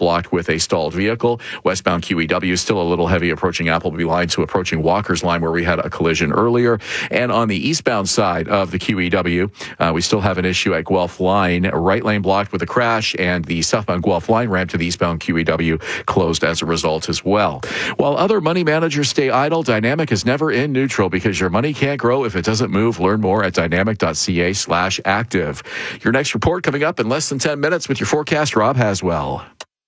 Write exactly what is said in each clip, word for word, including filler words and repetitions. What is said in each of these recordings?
blocked with a stalled vehicle. Westbound Q E W still a little heavy approaching Appleby line to approaching Walker's line, where we had a collision earlier. And on the eastbound side of the Q E W, uh, we still have an issue at Guelph Line. Right lane blocked with a crash, and the southbound Guelph Line ramp to the eastbound Q E W closed as a result as well. While other money managers stay idle, Dynamic is never in neutral, because your money can't grow if it doesn't move. Learn more at dynamic.ca slash active. Your next report coming up in less than ten minutes with your forecast, Rob Haswell.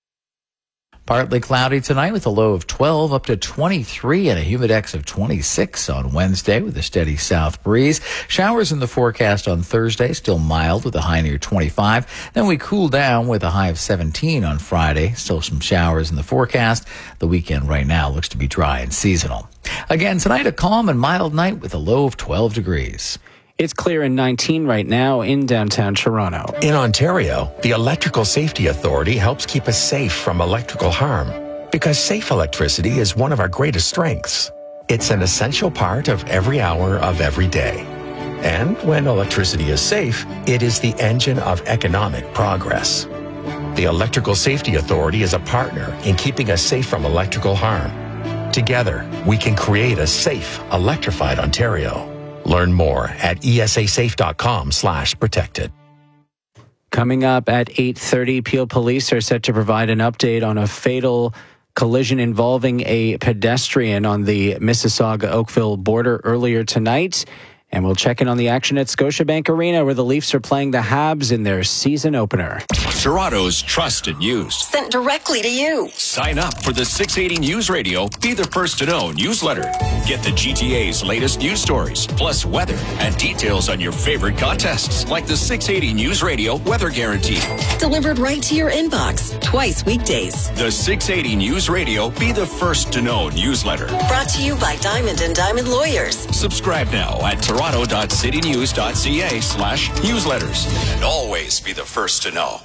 Partly cloudy tonight with a low of twelve up to twenty-three and a humidex of twenty-six on Wednesday with a steady south breeze. Showers in the forecast on Thursday, still mild with a high near twenty-five. Then we cool down with a high of seventeen on Friday. Still some showers in the forecast. The weekend right now looks to be dry and seasonal. Again, tonight a calm and mild night with a low of twelve degrees. It's clear in nineteen right now in downtown Toronto. In Ontario, the Electrical Safety Authority helps keep us safe from electrical harm, because safe electricity is one of our greatest strengths. It's an essential part of every hour of every day. And when electricity is safe, it is the engine of economic progress. The Electrical Safety Authority is a partner in keeping us safe from electrical harm. Together, we can create a safe, electrified Ontario. Learn more at esasafe.com slash protected. Coming up at eight thirty, Peel Police are set to provide an update on a fatal collision involving a pedestrian on the Mississauga-Oakville border earlier tonight. And we'll check in on the action at Scotiabank Arena, where the Leafs are playing the Habs in their season opener. Toronto's trusted news. Sent directly to you. Sign up for the six eighty News Radio Be the First to Know newsletter. Get the G T A's latest news stories, plus weather and details on your favorite contests, like the six eighty News Radio Weather Guarantee. Delivered right to your inbox, twice weekdays. The six eighty News Radio Be the First to Know newsletter. Brought to you by Diamond and Diamond Lawyers. Subscribe now at toronto.citynews.ca slash newsletters. And always be the first to know.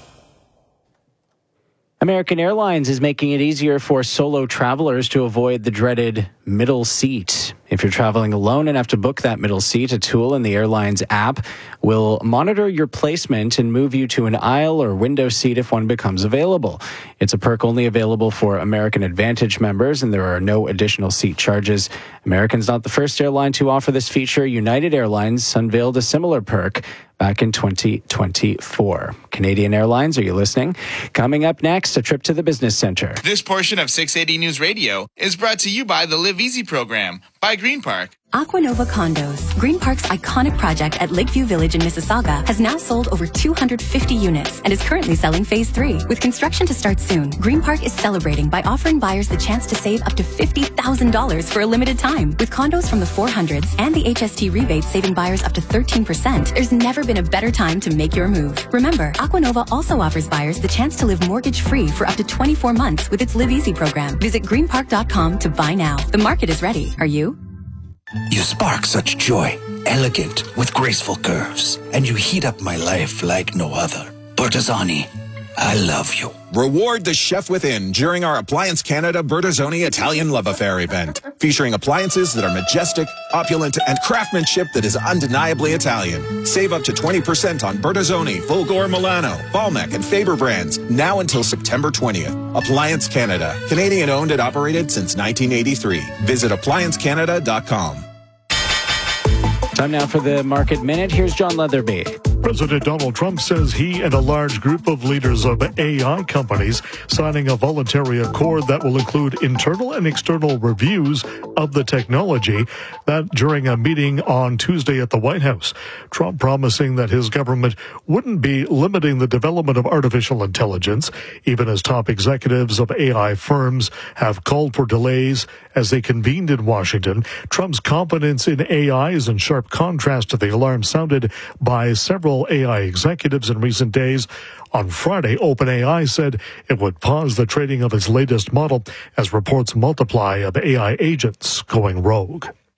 American Airlines is making it easier for solo travelers to avoid the dreaded middle seat. If you're traveling alone and have to book that middle seat, a tool in the airline's app will monitor your placement and move you to an aisle or window seat if one becomes available. It's a perk only available for American Advantage members, and there are no additional seat charges. American's not the first airline to offer this feature. United Airlines unveiled a similar perk back in twenty twenty-four. Canadian Airlines, are you listening? Coming up next, a trip to the business center. This portion of six eighty News Radio is brought to you by the Live Easy program by Green Park. Aquanova Condos, Green Park's iconic project at Lakeview Village in Mississauga, has now sold over two hundred fifty units and is currently selling phase three. With construction to start soon, Green Park is celebrating by offering buyers the chance to save up to fifty thousand dollars for a limited time. With condos from the four hundreds and the H S T rebate saving buyers up to thirteen percent, there's never been a better time to make your move. Remember, Aquanova also offers buyers the chance to live mortgage-free for up to twenty-four months with its Live Easy program. Visit green park dot com to buy now. The market is ready. Are you? You spark such joy, elegant with graceful curves, and you heat up my life like no other. Bertazzoni, I love you. Reward the chef within during our Appliance Canada Bertazzoni Italian Love Affair event, featuring appliances that are majestic, opulent, and craftsmanship that is undeniably Italian. Save up to twenty percent on Bertazzoni, Fulgor Milano, Balmec, and Faber brands, now until September twentieth. Appliance Canada, Canadian owned and operated since nineteen eighty-three. Visit appliance canada dot com. Time now for the Market Minute. Here's John Leatherby. President Donald Trump says he and a large group of leaders of A I companies signing a voluntary accord that will include internal and external reviews of the technology, that during a meeting on Tuesday at the White House. Trump promising that his government wouldn't be limiting the development of artificial intelligence, even as top executives of A I firms have called for delays as they convened in Washington. Trump's confidence in A I is in sharp contrast to the alarm sounded by several A I executives in recent days. On Friday, OpenAI said it would pause the trading of its latest model as reports multiply of A I agents going rogue.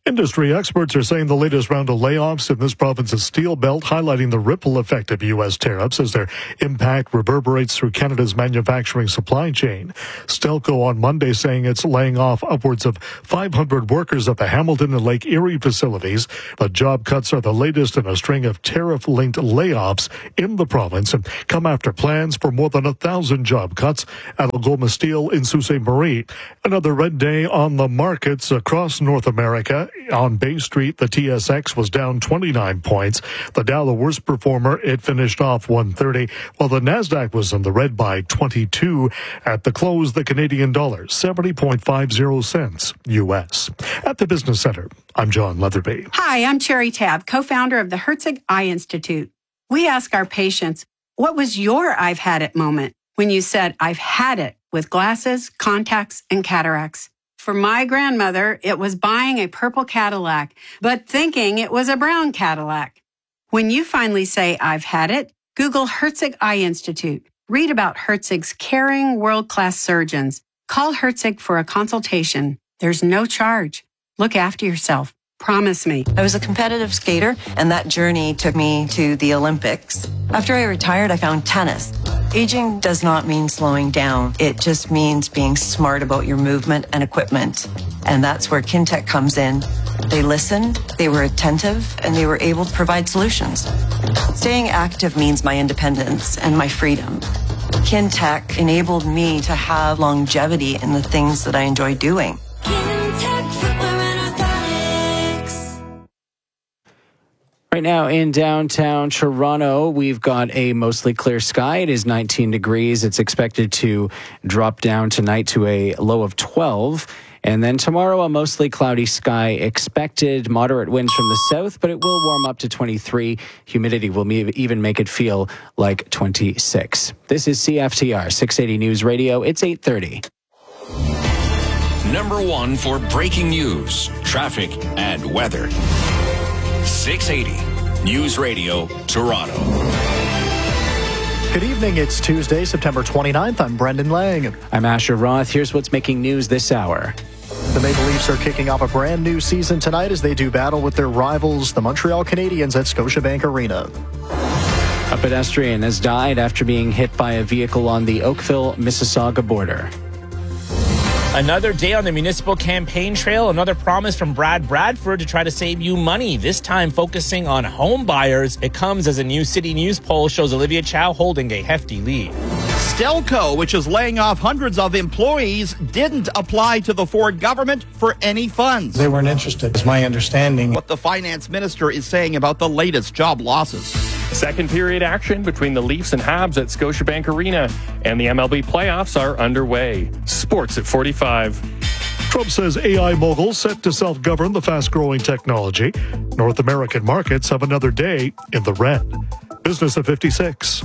Industry experts are saying the latest round of layoffs in this province's steel belt, highlighting the ripple effect of U S tariffs as their impact reverberates through Canada's manufacturing supply chain. Stelco on Monday saying it's laying off upwards of five hundred workers at the Hamilton and Lake Erie facilities. The job cuts are the latest in a string of tariff-linked layoffs in the province and come after plans for more than a thousand job cuts at Algoma Steel in Sault Ste. Marie. Another red day on the markets across North America. On Bay Street, the T S X was down twenty-nine points. The Dow, the worst performer, it finished off one thirty, while the Nasdaq was in the red by twenty-two. At the close, the Canadian dollar, seventy point five zero cents U S. At the Business Center, I'm John Leatherby. Hi, I'm Cherry Tab, co-founder of the Herzig Eye Institute. We ask our patients, what was your I've had it moment when you said, I've had it with glasses, contacts, and cataracts? For my grandmother, it was buying a purple Cadillac, but thinking it was a brown Cadillac. When you finally say, I've had it, Google Herzig Eye Institute. Read about Herzig's caring, world-class surgeons. Call Herzig for a consultation. There's no charge. Look after yourself. Promise me. I was a competitive skater, and that journey took me to the Olympics. After I retired, I found tennis. Aging does not mean slowing down. It just means being smart about your movement and equipment. And that's where Kintec comes in. They listened, they were attentive, and they were able to provide solutions. Staying active means my independence and my freedom. Kintec enabled me to have longevity in the things that I enjoy doing. Right now in downtown Toronto, we've got a mostly clear sky. It is nineteen degrees. It's expected to drop down tonight to a low of twelve. And then tomorrow, a mostly cloudy sky expected. Moderate winds from the south, but it will warm up to twenty-three. Humidity will even make it feel like twenty-six. This is C F T R six eighty News Radio. It's eight thirty. Number one for breaking news, traffic, and weather. six eighty News Radio, Toronto. Good evening. It's Tuesday, September twenty-ninth. I'm Brendan Lang. I'm Asher Roth. Here's what's making news this hour. The Maple Leafs are kicking off a brand new season tonight as they do battle with their rivals, the Montreal Canadiens, at Scotiabank Arena. A pedestrian has died after being hit by a vehicle on the Oakville-Mississauga border. Another day on the municipal campaign trail, another promise from Brad Bradford to try to save you money, this time focusing on home buyers. It comes as a new City News poll shows Olivia Chow holding a hefty lead. Stelco, which is laying off hundreds of employees, didn't apply to the Ford government for any funds. They weren't interested, is my understanding. What the finance minister is saying about the latest job losses. Second period action between the Leafs and Habs at Scotiabank Arena, and the M L B playoffs are underway. Sports at forty-five. Trump says A I moguls set to self-govern the fast-growing technology. North American markets have another day in the red. Business at fifty-six.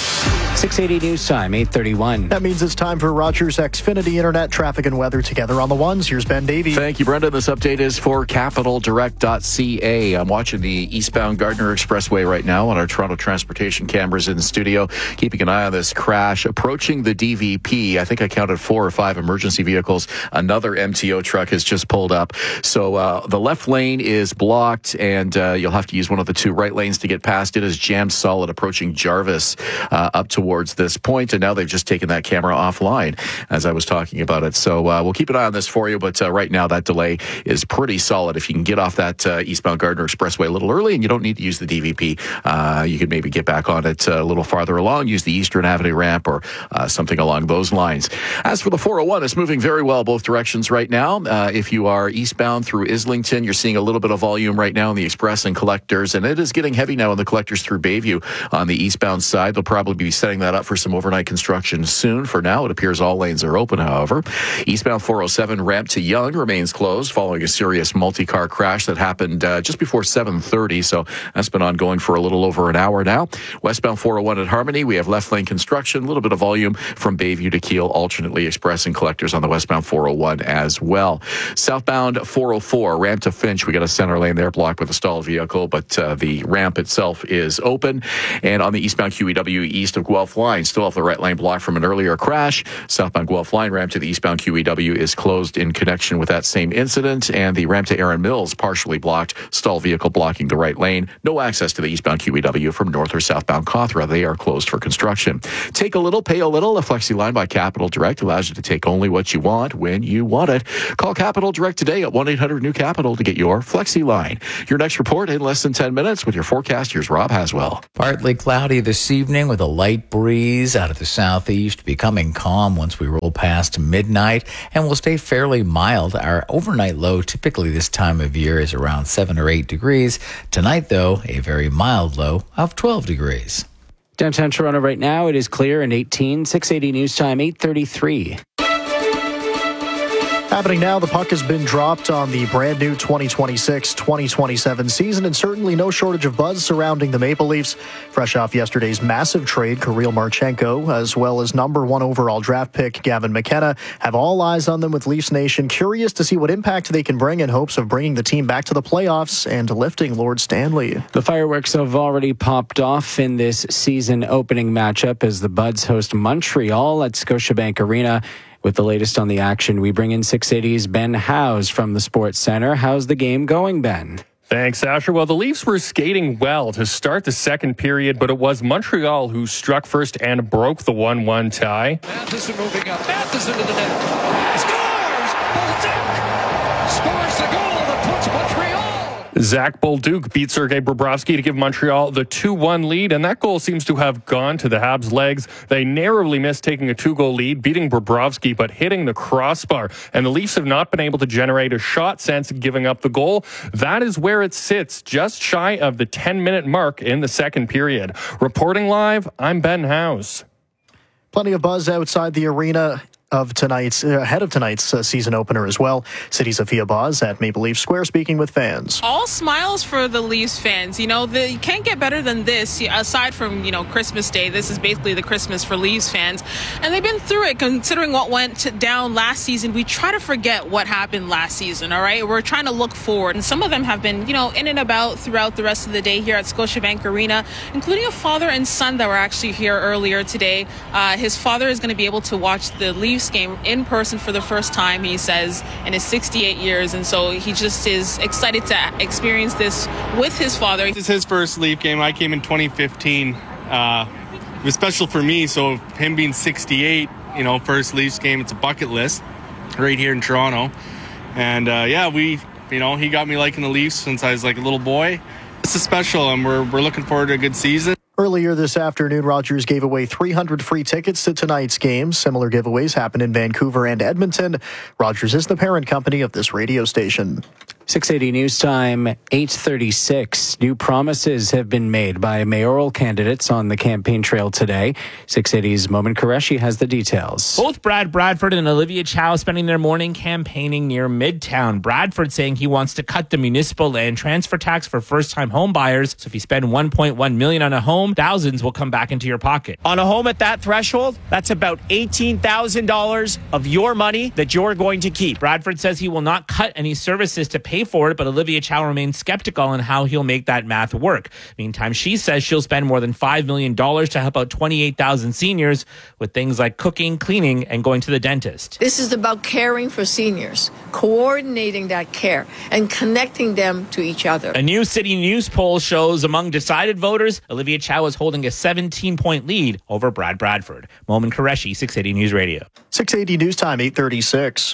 six eighty News Time, eight thirty-one. That means it's time for Rogers Xfinity Internet traffic and weather together on the ones. Here's Ben Davey. Thank you, Brenda. This update is for capital direct dot c a. I'm watching the eastbound Gardiner Expressway right now on our Toronto transportation cameras in the studio, keeping an eye on this crash approaching the D V P. I think I counted four or five emergency vehicles. Another M T O truck has just pulled up. So uh, the left lane is blocked, and uh, you'll have to use one of the two right lanes to get past. It is jammed solid approaching Jarvis uh, up towards this point, and now they've just taken that camera offline as I was talking about it. So uh, we'll keep an eye on this for you, but uh, right now that delay is pretty solid. If you can get off that uh, eastbound Gardiner Expressway a little early and you don't need to use the D V P, uh, you could maybe get back on it a little farther along, use the Eastern Avenue ramp or uh, something along those lines. As for the four oh one, it's moving very well both directions right now. Uh, if you are eastbound through Islington, you're seeing a little bit of volume right now in the Express and Collectors, and it is getting heavy now in the Collectors through Bayview on the eastbound side. They'll probably be setting that up for some overnight construction soon. For now, it appears all lanes are open, however. Eastbound four oh seven ramp to Yonge remains closed following a serious multi-car crash that happened uh, just before seven thirty, so that's been ongoing for a little over an hour now. Westbound four oh one at Harmony, we have left lane construction, a little bit of volume from Bayview to Keele, alternately Express and Collectors on the westbound four oh one as well. Southbound four oh four, ramp to Finch, we got a center lane there blocked with a stalled vehicle, but uh, the ramp itself is open. And on the eastbound Q E W east of Guelph Guelph line still have the right lane blocked from an earlier crash. Southbound Guelph line ramp to the eastbound Q E W is closed in connection with that same incident, and the ramp to Erin Mills partially blocked. Stalled vehicle blocking the right lane. No access to the eastbound Q E W from north or southbound Cawthra. They are closed for construction. Take a little, pay a little. A Flexi line by Capital Direct allows you to take only what you want when you want it. Call Capital Direct today at one eight hundred new capital to get your Flexi line. Your next report in less than ten minutes with your forecast. Here's Rob Haswell. Partly cloudy this evening with a light breeze out of the southeast, becoming calm once we roll past midnight, and will stay fairly mild. Our overnight low typically this time of year is around seven or eight degrees. Tonight, though, a very mild low of twelve degrees. Downtown Toronto right now, it is clear and eighteen. six eighty news time, eight thirty-three. Happening now, the puck has been dropped on the brand new twenty twenty-six twenty twenty-seven season, and certainly no shortage of buzz surrounding the Maple Leafs. Fresh off yesterday's massive trade, Kirill Marchenko, as well as number one overall draft pick Gavin McKenna, have all eyes on them with Leafs Nation curious to see what impact they can bring in hopes of bringing the team back to the playoffs and lifting Lord Stanley. The fireworks have already popped off in this season opening matchup as the Buds host Montreal at Scotiabank Arena. With the latest on the action, we bring in six eighty's Ben Howes from the Sports Center. How's the game going, Ben? Thanks, Asher. Well, the Leafs were skating well to start the second period, but it was Montreal who struck first and broke the one one tie. Matheson moving up. Matheson to the net. Scores! Bolduc scores the goal that puts Montreal. Zach Bolduc beat Sergei Bobrovsky to give Montreal the two one lead, and that goal seems to have gone to the Habs' legs. They narrowly missed taking a two-goal lead, beating Bobrovsky, but hitting the crossbar. And the Leafs have not been able to generate a shot since giving up the goal. That is where it sits, just shy of the ten-minute mark in the second period. Reporting live, I'm Ben Howes. Plenty of buzz outside the arena of tonight's, uh, ahead of tonight's uh, season opener as well. City Sophia Boz at Maple Leaf Square speaking with fans. All smiles for the Leafs fans. You know, the, you can't get better than this. Aside from, you know, Christmas Day, this is basically the Christmas for Leafs fans. And they've been through it, considering what went down last season. We try to forget what happened last season, all right? We're trying to look forward. And some of them have been, you know, in and about throughout the rest of the day here at Scotiabank Arena, including a father and son that were actually here earlier today. Uh, his father is going to be able to watch the Leafs game in person for the first time, he says, in his sixty-eight years, and so he just is excited to experience this with his father. This is his first Leaf game. I came in twenty fifteen. Uh, it was special for me, so him being sixty-eight, you know, first Leafs game, it's a bucket list right here in Toronto. And uh, yeah, we, you know, he got me liking the Leafs since I was like a little boy. This is special, and we're we're looking forward to a good season. Earlier this afternoon, Rogers gave away three hundred free tickets to tonight's game. Similar giveaways happen in Vancouver and Edmonton. Rogers is the parent company of this radio station. six eighty news time, eight thirty-six. New promises have been made by mayoral candidates on the campaign trail today. six eighty's Momin Qureshi has the details. Both Brad Bradford and Olivia Chow spending their morning campaigning near Midtown. Bradford saying he wants to cut the municipal land transfer tax for first-time home buyers. So if you spend one point one million dollars on a home, thousands will come back into your pocket. On a home at that threshold, that's about eighteen thousand dollars of your money that you're going to keep. Bradford says he will not cut any services to pay for it, but Olivia Chow remains skeptical on how he'll make that math work. Meantime, she says she'll spend more than five million dollars to help out twenty-eight thousand seniors with things like cooking, cleaning, and going to the dentist. This is about caring for seniors, coordinating that care, and connecting them to each other. A new City News poll shows among decided voters, Olivia Chow is holding a seventeen-point lead over Brad Bradford. Momin Qureshi, six eighty News Radio. six eighty News Time, eight thirty-six.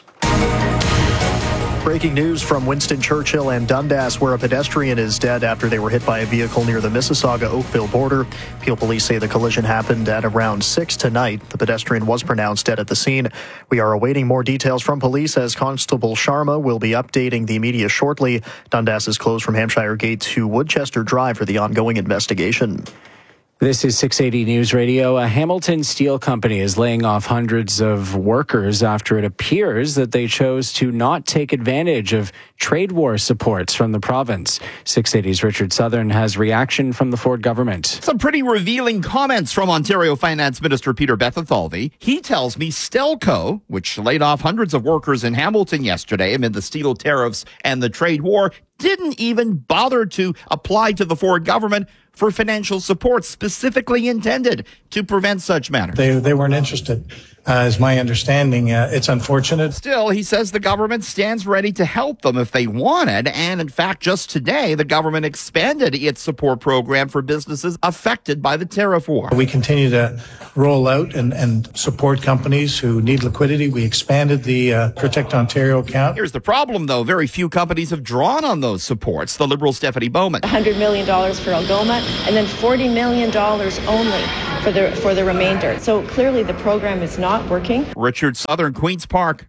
Breaking news from Winston Churchill and Dundas, where a pedestrian is dead after they were hit by a vehicle near the Mississauga-Oakville border. Peel police say the collision happened at around six tonight. The pedestrian was pronounced dead at the scene. We are awaiting more details from police as Constable Sharma will be updating the media shortly. Dundas is closed from Hampshire Gate to Woodchester Drive for the ongoing investigation. This is six eighty News Radio. A Hamilton Steel Company is laying off hundreds of workers after it appears that they chose to not take advantage of trade war supports from the province. six eighty's Richard Southern has reaction from the Ford government. Some pretty revealing comments from Ontario Finance Minister Peter Bethithalvey. He tells me Stelco, which laid off hundreds of workers in Hamilton yesterday amid the steel tariffs and the trade war, didn't even bother to apply to the Ford government for financial support specifically intended to prevent such matters. They, they weren't interested, uh, is my understanding. Uh, it's unfortunate. Still, he says the government stands ready to help them if they wanted. And in fact, just today, the government expanded its support program for businesses affected by the tariff war. We continue to roll out and, and support companies who need liquidity. We expanded the uh, Protect Ontario account. Here's the problem, though. Very few companies have drawn on those supports. The Liberal Stephanie Bowman. one hundred million dollars for Algoma, and then forty million dollars only for the for the remainder. So clearly the program is not working. Richard Southern, Queen's Park.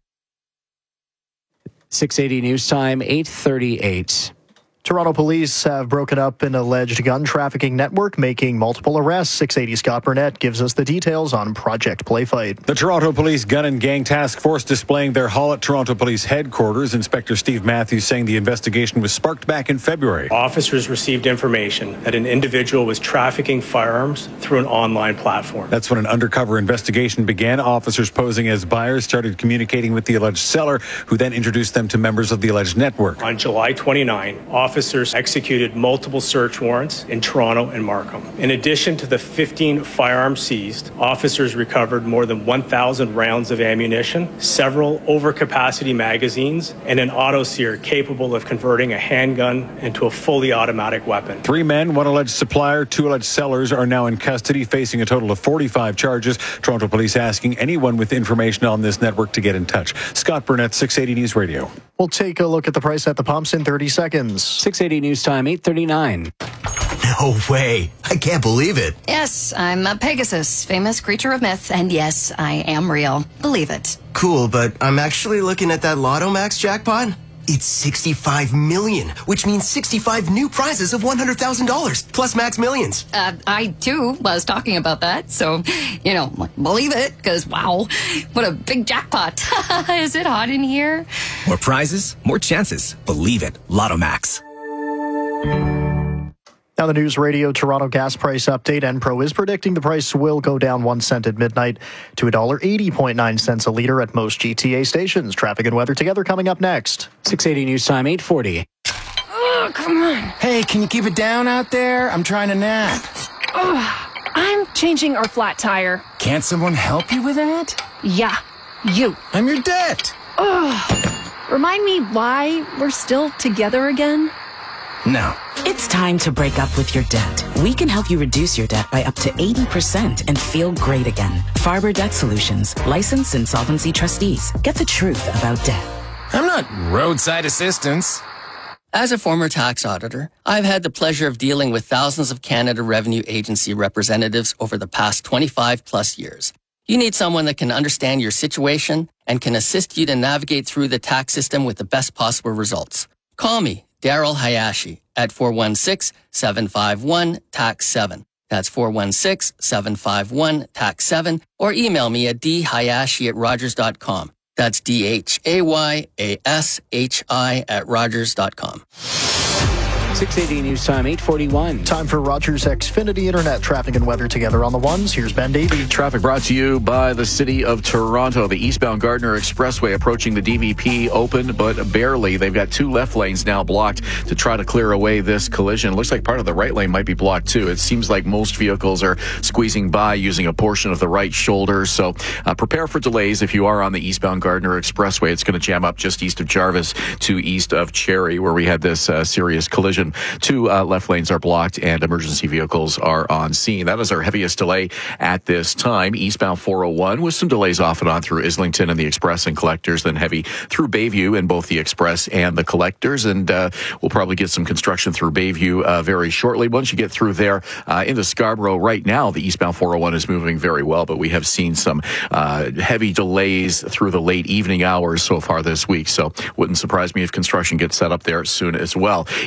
six eighty News Time, eight thirty-eight. Toronto police have broken up an alleged gun trafficking network, making multiple arrests. six eighty Scott Burnett gives us the details on Project Playfight. The Toronto Police Gun and Gang Task Force displaying their hull at Toronto Police headquarters. Inspector Steve Matthews saying the investigation was sparked back in February. Officers received information that an individual was trafficking firearms through an online platform. That's when an undercover investigation began. Officers posing as buyers started communicating with the alleged seller, who then introduced them to members of the alleged network. On July twenty-ninth, officers Officers executed multiple search warrants in Toronto and Markham. In addition to the fifteen firearms seized, officers recovered more than one thousand rounds of ammunition, several overcapacity magazines, and an autoseer capable of converting a handgun into a fully automatic weapon. Three men, one alleged supplier, two alleged sellers are now in custody, facing a total of forty-five charges. Toronto Police asking anyone with information on this network to get in touch. Scott Burnett, six eighty News Radio. We'll take a look at the price at the pumps in thirty seconds. six eighty News Time, eight thirty-nine. No way. I can't believe it. Yes, I'm a Pegasus, famous creature of myth, and yes, I am real. Believe it. Cool, but I'm actually looking at that Lotto Max jackpot. It's sixty-five million, which means sixty-five new prizes of one hundred thousand dollars, plus Max Millions. Uh, I, too, was talking about that, so, you know, believe it, because, wow, what a big jackpot. Is it hot in here? More prizes, more chances. Believe it. Lotto Max. Now the News Radio Toronto gas price update. Enpro is predicting the price will go down one cent at midnight to one dollar eighty point nine cents a litre at most G T A stations. Traffic and weather together coming up next. six eighty News Time, eight forty. Oh, come on. Hey, can you keep it down out there? I'm trying to nap. Oh, I'm changing our flat tire. Can't someone help you with that? Yeah, you. I'm your debt. Oh, remind me why we're still together again? No. It's time to break up with your debt. We can help you reduce your debt by up to eighty percent and feel great again. Farber Debt Solutions, licensed insolvency trustees. Get the truth about debt. I'm not roadside assistance. As a former tax auditor, I've had the pleasure of dealing with thousands of Canada Revenue Agency representatives over the past twenty-five plus years. You need someone that can understand your situation and can assist you to navigate through the tax system with the best possible results. Call me, Daryl Hayashi, at four one six, seven five one, T A X seven. That's four one six, seven five one, T A X seven, or email me at d hayashi at rogers dot com. That's D H A Y A S H I at rogers dot com. six eighty News Time, eight forty-one. Time for Rogers Xfinity Internet traffic and weather together on the ones. Here's Ben Davey. Traffic brought to you by the City of Toronto. The eastbound Gardner Expressway approaching the D V P open, but barely. They've got two left lanes now blocked to try to clear away this collision. Looks like part of the right lane might be blocked too. It seems like most vehicles are squeezing by using a portion of the right shoulder. So uh, prepare for delays if you are on the eastbound Gardner Expressway. It's going to jam up just east of Jarvis to east of Cherry, where we had this uh, serious collision. Two uh, left lanes are blocked and emergency vehicles are on scene. That is our heaviest delay at this time. Eastbound four oh one with some delays off and on through Islington and the Express and Collectors, then heavy through Bayview in both the Express and the Collectors. And uh, we'll probably get some construction through Bayview uh, very shortly. Once you get through there uh, into Scarborough right now, the eastbound four oh one is moving very well, but we have seen some uh, heavy delays through the late evening hours so far this week. So wouldn't surprise me if construction gets set up there soon as well. Eastbound four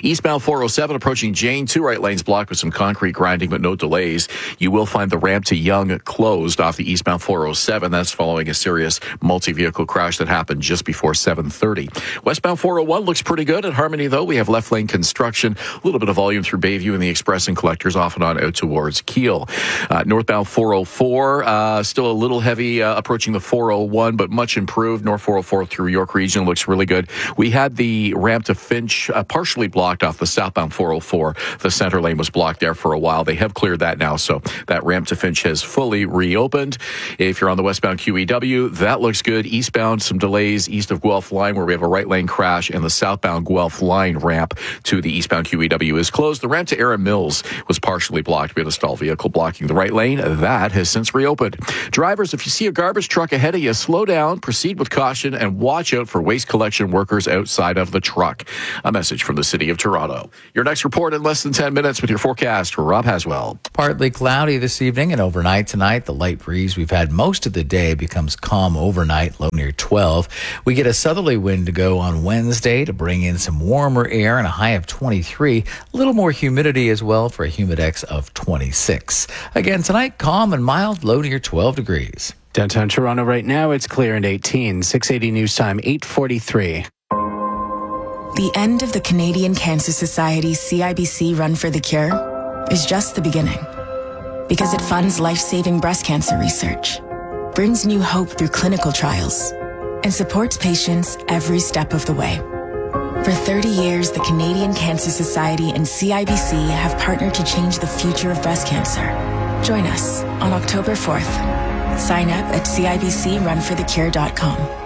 four oh seven approaching Jane, two right lanes blocked with some concrete grinding, but no delays. You will find the ramp to Yonge closed off the eastbound four oh seven. That's following a serious multi-vehicle crash that happened just before seven thirty. Westbound four oh one looks pretty good at Harmony, though. We have left lane construction, a little bit of volume through Bayview and the Express and Collectors off and on out towards Kiel. Uh, northbound four oh four, uh, still a little heavy uh, approaching the four oh one, but much improved. North four oh four through York Region looks really good. We had the ramp to Finch uh, partially blocked off the southbound four oh four. The center lane was blocked there for a while. They have cleared that now, so that ramp to Finch has fully reopened. If you're on the westbound Q E W, that looks good. Eastbound, some delays east of Guelph Line where we have a right lane crash, and the southbound Guelph Line ramp to the eastbound Q E W is closed. The ramp to Erin Mills was partially blocked. We had a stalled vehicle blocking the right lane. That has since reopened. Drivers, if you see a garbage truck ahead of you, slow down, proceed with caution, and watch out for waste collection workers outside of the truck. A message from the City of Toronto. Your next report in less than ten minutes with your forecast for Rob Haswell. Partly cloudy this evening and overnight tonight. The light breeze we've had most of the day becomes calm overnight, low near twelve. We get a southerly wind to go on Wednesday to bring in some warmer air and a high of twenty-three. A little more humidity as well for a humidex of twenty-six. Again, tonight, calm and mild, low near twelve degrees. Downtown Toronto right now, it's clear and eighteen. six eighty News Time, eight forty-three. The end of the Canadian Cancer Society's C I B C Run for the Cure is just the beginning. Because it funds life-saving breast cancer research, brings new hope through clinical trials, and supports patients every step of the way. For thirty years, the Canadian Cancer Society and C I B C have partnered to change the future of breast cancer. Join us on October fourth. Sign up at C I B C run for the cure dot com.